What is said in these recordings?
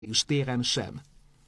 és téren sem.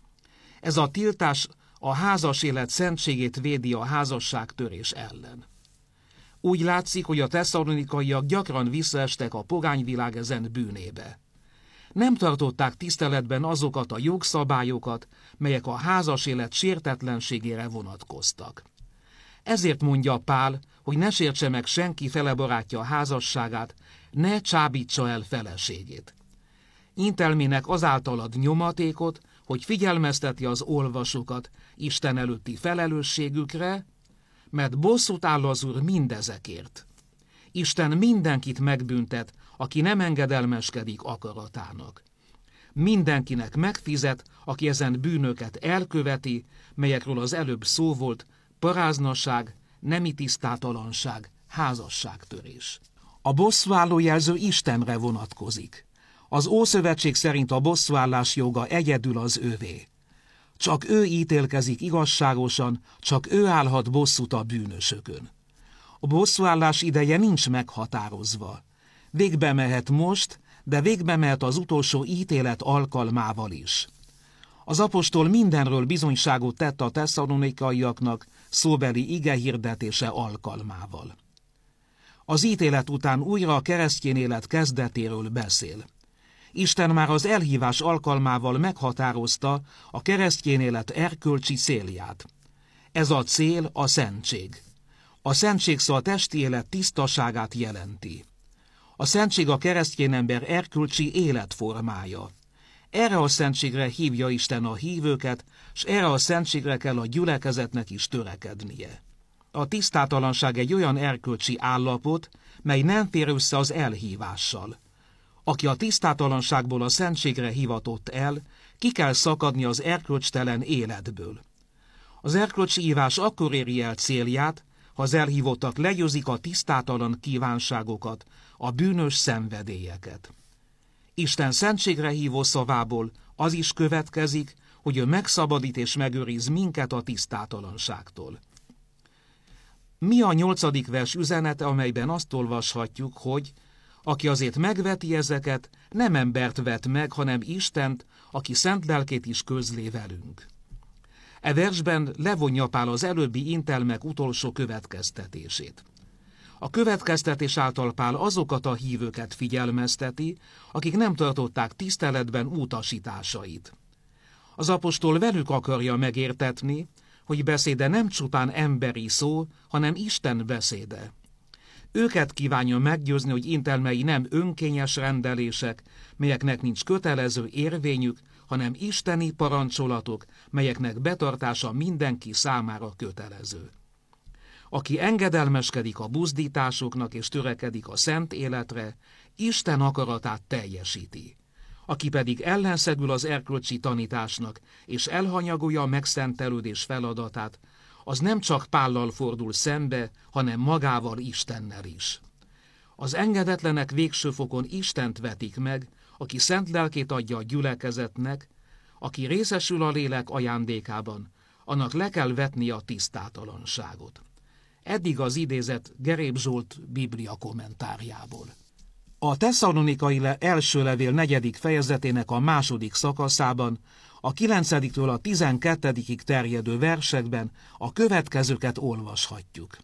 Ez a tiltás a házas élet szentségét védi a házasságtörés ellen. Úgy látszik, hogy a tesszalonikaiak gyakran visszaestek a pogányvilág ezen bűnébe. Nem tartották tiszteletben azokat a jogszabályokat, melyek a házas élet sértetlenségére vonatkoztak. Ezért mondja Pál, hogy ne sértse meg senki fele barátja a házasságát, ne csábítsa el feleségét. Intelmének azáltal ad nyomatékot, hogy figyelmezteti az olvasókat Isten előtti felelősségükre, mert bosszút áll az Úr mindezekért. Isten mindenkit megbüntet, aki nem engedelmeskedik akaratának. Mindenkinek megfizet, aki ezen bűnöket elköveti, melyekről az előbb szó volt, paráznaság, nemi tisztátalanság, házasságtörés. A bosszúálló jelző Istenre vonatkozik. Az Ószövetség szerint a bosszúállás joga egyedül az övé. Csak ő ítélkezik igazságosan, csak ő állhat bosszút a bűnösökön. A bosszúállás ideje nincs meghatározva. Végbe mehet most, de végbe mehet az utolsó ítélet alkalmával is. Az apostol mindenről bizonyságot tett a tesszalonikaiaknak szóbeli igehirdetése alkalmával. Az ítélet után újra a keresztény élet kezdetéről beszél. Isten már az elhívás alkalmával meghatározta a keresztény élet erkölcsi célját. Ez a cél a szentség. A szentség szó a testi élet tisztaságát jelenti. A szentség a keresztény ember erkölcsi életformája. Erre a szentségre hívja Isten a hívőket, s erre a szentségre kell a gyülekezetnek is törekednie. A tisztátalanság egy olyan erkölcsi állapot, mely nem fér össze az elhívással. Aki a tisztátalanságból a szentségre hivatott el, ki kell szakadni az erkölcstelen életből. Az erkölcsi hívás akkor éri el célját, ha az elhívottak legyőzik a tisztátalan kívánságokat, a bűnös szenvedélyeket. Isten szentségre hívó szavából az is következik, hogy ő megszabadít és megőriz minket a tisztátalanságtól. Mi a 8. vers üzenete, amelyben azt olvashatjuk, hogy aki azért megveti ezeket, nem embert vet meg, hanem Istent, aki szent lelkét is közlé velünk. E versben levonja Pál az előbbi intelmek utolsó következtetését. A következtetés által Pál azokat a hívőket figyelmezteti, akik nem tartották tiszteletben utasításait. Az apostol velük akarja megértetni, hogy beszéde nem csupán emberi szó, hanem Isten beszéde. Őket kívánja meggyőzni, hogy intelmei nem önkényes rendelések, melyeknek nincs kötelező érvényük, hanem isteni parancsolatok, melyeknek betartása mindenki számára kötelező. Aki engedelmeskedik a buzdításoknak és törekedik a szent életre, Isten akaratát teljesíti. Aki pedig ellenszegül az erkölcsi tanításnak és elhanyagolja a megszentelődés feladatát, az nem csak Pállal fordul szembe, hanem magával, Istennel is. Az engedetlenek végső fokon Istent vetik meg, aki szent lelkét adja a gyülekezetnek, aki részesül a lélek ajándékában, annak le kell vetni a tisztátalanságot. Eddig az idézet Geréb Zsolt Biblia kommentárjából. A tesszalonikai első levél 4. fejezetének a 2. szakaszában, a 9-től a 12-ig terjedő versekben a következőket olvashatjuk.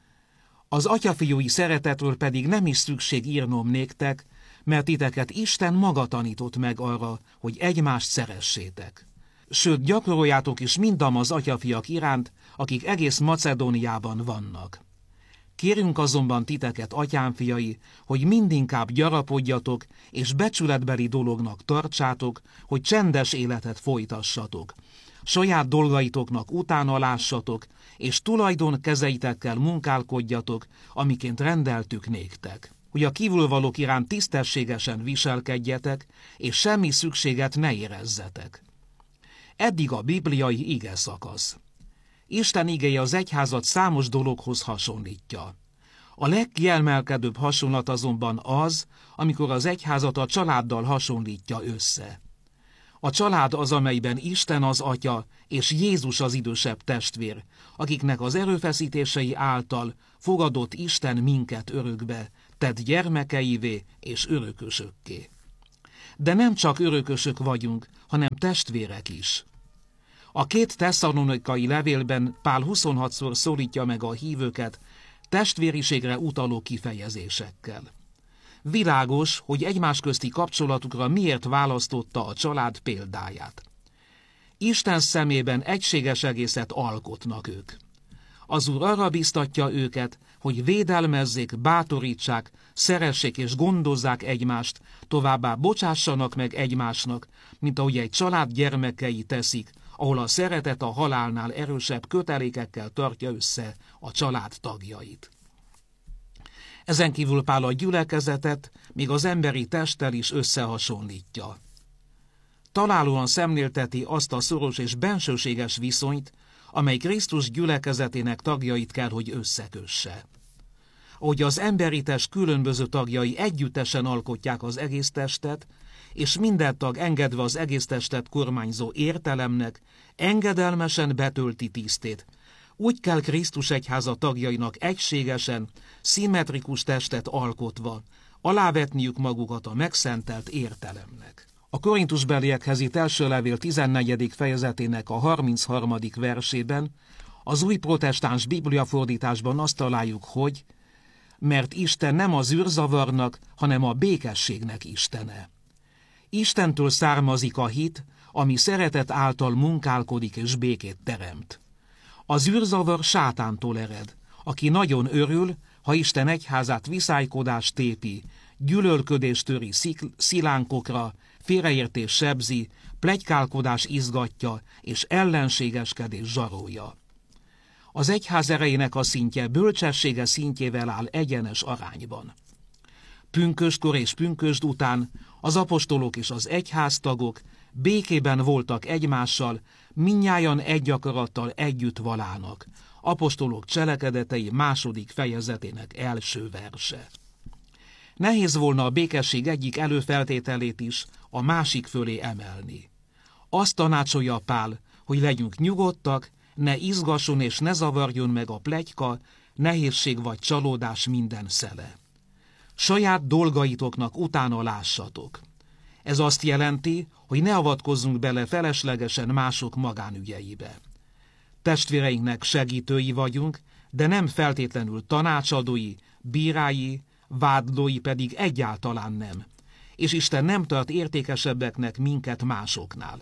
Az atyafiúi szeretetről pedig nem is szükség írnom néktek, mert titeket Isten maga tanított meg arra, hogy egymást szeressétek. Sőt, gyakoroljátok is mindam az atyafiak iránt, akik egész Macedóniában vannak. Kérünk azonban titeket, atyám fiai, hogy mindinkább gyarapodjatok, és becsületbeli dolognak tartsátok, hogy csendes életet folytassatok. Saját dolgaitoknak utána lássatok, és tulajdon kezeitekkel munkálkodjatok, amiként rendeltük néktek. Hogy a kívülvalók iránt tisztességesen viselkedjetek, és semmi szükséget ne érezzetek. Eddig a bibliai ige szakasz. Isten igéje az egyházat számos dologhoz hasonlítja. A legkiemelkedőbb hasonlat azonban az, amikor az egyházat a családdal hasonlítja össze. A család az, amelyben Isten az atya, és Jézus az idősebb testvér, akiknek az erőfeszítései által fogadott Isten minket örökbe, tett gyermekeivé és örökösökké. De nem csak örökösök vagyunk, hanem testvérek is. A 2 tesszalonikai levélben Pál 26-szor szólítja meg a hívőket testvériségre utaló kifejezésekkel. Világos, hogy egymás közti kapcsolatukra miért választotta a család példáját. Isten szemében egységes egészet alkotnak ők. Az Úr arra biztatja őket, hogy védelmezzék, bátorítsák, szeressék és gondozzák egymást, továbbá bocsássanak meg egymásnak, mint ahogy egy család gyermekei teszik, ahol a szeretet a halálnál erősebb kötelékekkel tartja össze a család tagjait. Ezen kívül Pál a gyülekezetet még az emberi testtel is összehasonlítja. Találóan szemlélteti azt a szoros és bensőséges viszonyt, amely Krisztus gyülekezetének tagjait kell, hogy összekösse. Ahogy az emberi test különböző tagjai együttesen alkotják az egész testet, és minden tag engedve az egész testet kormányzó értelemnek, engedelmesen betölti tisztét, úgy kell Krisztus egyháza tagjainak egységesen, szimmetrikus testet alkotva alávetniük magukat a megszentelt értelemnek. A Korintusbeliekhez írt első levél 14. fejezetének a 33. versében, az új protestáns bibliafordításban azt találjuk, hogy mert Isten nem az űrzavarnak, hanem a békességnek Istene. Istentől származik a hit, ami szeretet által munkálkodik és békét teremt. Az űrzavar sátántól ered, aki nagyon örül, ha Isten egyházát viszálykodás tépi, gyűlölködés töri szilánkokra, félreértés sebzi, pletykálkodás izgatja és ellenségeskedés zsarolja. Az egyház erejének a szintje bölcsessége szintjével áll egyenes arányban. Pünkösdkor és pünkösd után az apostolok és az egyháztagok békében voltak egymással, mindnyájan egy akarattal együtt valának. Apostolok cselekedetei 2. fejezetének első verse. Nehéz volna a békesség egyik előfeltételét is a másik fölé emelni. Azt tanácsolja Pál, hogy legyünk nyugodtak, ne izgasson és ne zavarjon meg a pletyka, nehézség vagy csalódás minden szele. Saját dolgaitoknak utána lássatok. Ez azt jelenti, hogy ne avatkozzunk bele feleslegesen mások magánügyeibe. Testvéreinknek segítői vagyunk, de nem feltétlenül tanácsadói, bírái, vádlói pedig egyáltalán nem, és Isten nem tart értékesebbeknek minket másoknál.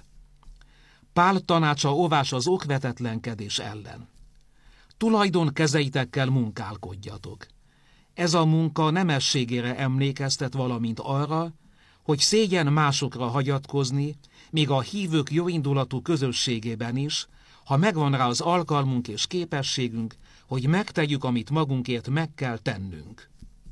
Pál tanácsa óvás az okvetetlenkedés ellen. Tulajdon kezeitekkel munkálkodjatok. Ez a munka nemességére emlékeztet, valamint arra, hogy szégyen másokra hagyatkozni, még a hívők jóindulatú közösségében is, ha megvan rá az alkalmunk és képességünk, hogy megtegyük, amit magunkért meg kell tennünk.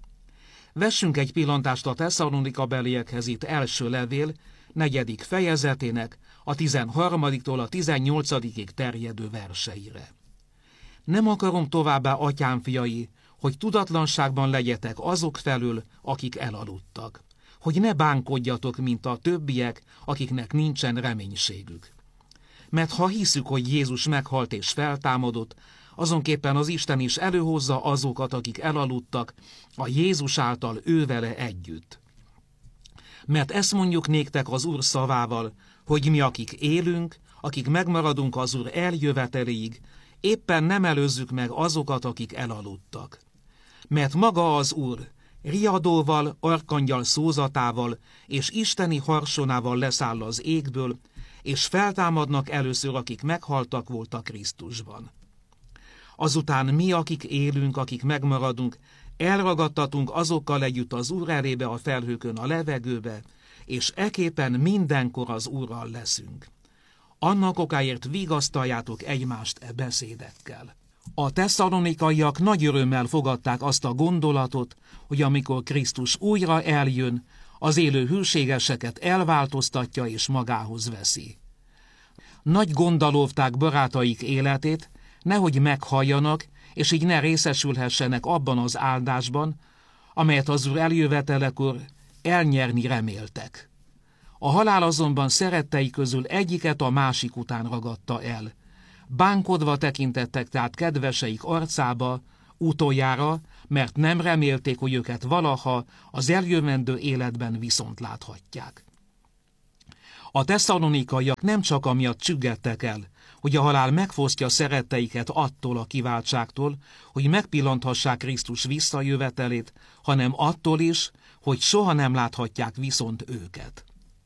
Vessünk egy pillantást a Tesszalonika-beliekhez írt első levél 4. fejezetének a 13-tól a 18-ig terjedő verseire. Nem akarom továbbá, atyám fiai, hogy tudatlanságban legyetek azok felől, akik elaludtak, hogy ne bánkodjatok, mint a többiek, akiknek nincsen reménységük. Mert ha hiszük, hogy Jézus meghalt és feltámadott, azonképpen az Isten is előhozza azokat, akik elaludtak, a Jézus által ővele együtt. Mert ezt mondjuk néktek az Úr szavával, hogy mi, akik élünk, akik megmaradunk az Úr eljöveteléig, éppen nem előzzük meg azokat, akik elaludtak. Mert maga az Úr riadóval, arkangyal szózatával és isteni harsonával leszáll az égből, és feltámadnak először, akik meghaltak voltak Krisztusban. Azután mi, akik élünk, akik megmaradunk, elragadtatunk azokkal együtt az Úr elébe a felhőkön a levegőbe, és eképpen mindenkor az Úrral leszünk. Annak okáért vigasztaljátok egymást e beszédekkel. A tesszalonikaiak nagy örömmel fogadták azt a gondolatot, hogy amikor Krisztus újra eljön, az élő hűségeseket elváltoztatja és magához veszi. Nagy gonddal óvták barátaik életét, nehogy meghalljanak, és így ne részesülhessenek abban az áldásban, amelyet az Úr eljövetelekor elnyerni reméltek. A halál azonban szerettei közül egyiket a másik után ragadta el. Bánkodva tekintettek tehát kedveseik arcába utoljára, mert nem remélték, hogy őket valaha az eljövendő életben viszont láthatják. A tesszalonikaiak nem csak amiatt csüggedtek el, hogy a halál megfosztja szeretteiket attól a kiváltságtól, hogy megpillanthassák Krisztus visszajövetelét, hanem attól is, hogy soha nem láthatják viszont őket.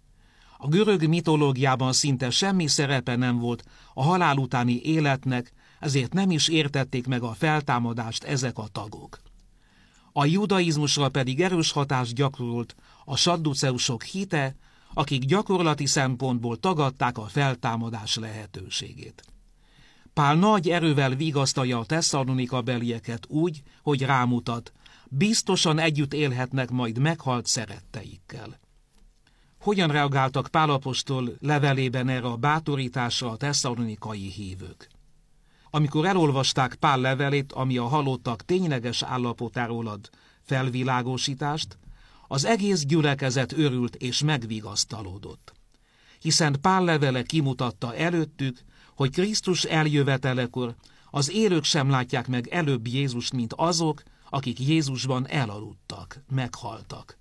A görög mitológiában szinte semmi szerepe nem volt a halál utáni életnek, ezért nem is értették meg a feltámadást ezek a tagok. A judaizmusra pedig erős hatást gyakorolt a sadduceusok hite, akik gyakorlati szempontból tagadták a feltámadás lehetőségét. Pál nagy erővel vigasztalja a Tesszalonika belieket úgy, hogy rámutat, biztosan együtt élhetnek majd meghalt szeretteikkel. Hogyan reagáltak Pál apostol levelében erre a bátorításra a tesszalonikai hívők? Amikor elolvasták Pál levelét, ami a halottak tényleges állapotáról ad felvilágosítást, az egész gyülekezet örült és megvigasztalódott. Hiszen Pál levele kimutatta előttük, hogy Krisztus eljövetelekor az élők sem látják meg előbb Jézust, mint azok, akik Jézusban elaludtak, meghaltak.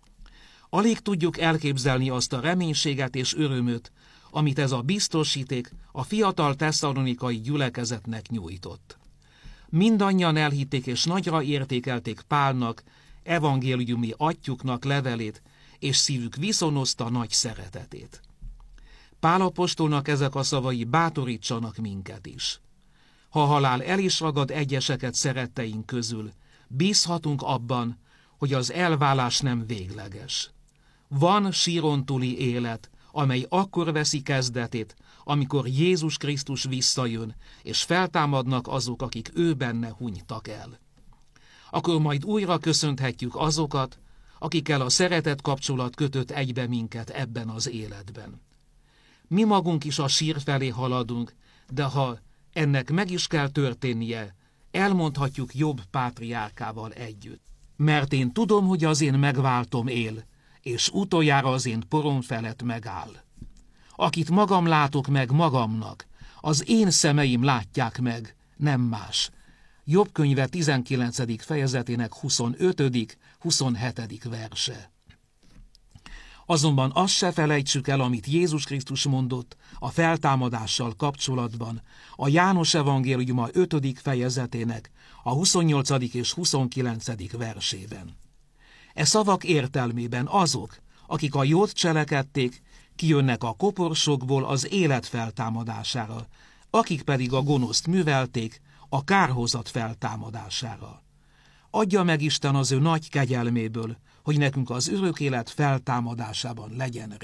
Alig tudjuk elképzelni azt a reménységet és örömöt, amit ez a biztosíték a fiatal tesszalonikai gyülekezetnek nyújtott. Mindannyian elhitték és nagyra értékelték Pálnak, evangéliumi atyjuknak levelét, és szívük viszonozta nagy szeretetét. Pál apostolnak ezek a szavai bátorítsanak minket is. Ha a halál el is ragad egyeseket szeretteink közül, bízhatunk abban, hogy az elválás nem végleges. Van síron túli élet, amely akkor veszi kezdetét, amikor Jézus Krisztus visszajön, és feltámadnak azok, akik ő benne hunytak el. Akkor majd újra köszönhetjük azokat, akikkel a szeretet kapcsolat kötött egybe minket ebben az életben. Mi magunk is a sír felé haladunk, de ha ennek meg is kell történnie, elmondhatjuk Jobb pátriárkával együtt. Mert én tudom, hogy az én megváltom él, és utoljára az én porom felett megáll. Akit magam látok meg magamnak, az én szemeim látják meg, nem más. Jobb könyve 19. fejezetének 25.-27. verse. Azonban azt se felejtsük el, amit Jézus Krisztus mondott a feltámadással kapcsolatban, a János evangéliuma 5. fejezetének a 28. és 29. versében. E szavak értelmében azok, akik a jót cselekedték, kijönnek a koporsokból az élet feltámadására, akik pedig a gonoszt művelték, a kárhozat feltámadására. Adja meg Isten az ő nagy kegyelméből, hogy nekünk az örök élet feltámadásában legyen